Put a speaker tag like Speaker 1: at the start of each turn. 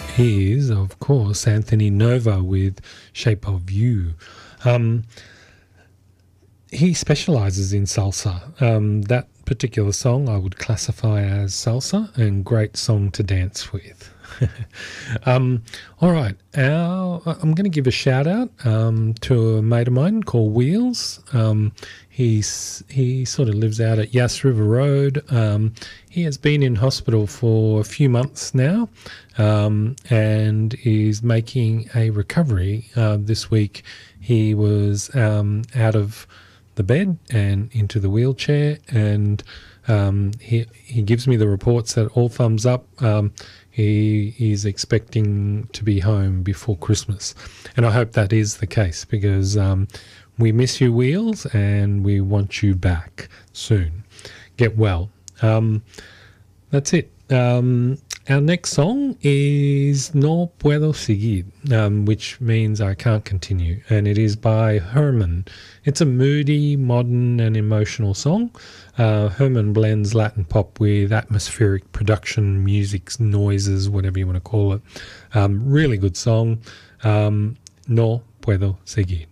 Speaker 1: is, of course, Anthony Nova with Shape of You. He specialises in salsa. That particular song I would classify as salsa, and great song to dance with. All right, I'm going to give a shout out to a mate of mine called Wheels. He sort of lives out at Yass River Road. He has been in hospital for a few months now, and is making a recovery. This week he was out of the bed and into the wheelchair, and he gives me the reports that all thumbs up. He is expecting to be home before Christmas, and I hope that is the case, because we miss you, Wheels, and we want you back soon. Get well. That's it. Our next song is No Puedo Seguir, which means I can't continue, and it is by Herman. It's a moody, modern and emotional song. Herman blends Latin pop with atmospheric production, music, noises, whatever you want to call it. Really good song. No Puedo Seguir.